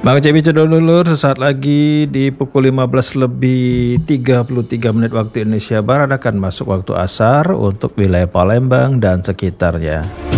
Bang Cepi Cedolulur, sesaat lagi di pukul 15 lebih 33 menit waktu Indonesia Barat akan masuk waktu asar untuk wilayah Palembang dan sekitarnya.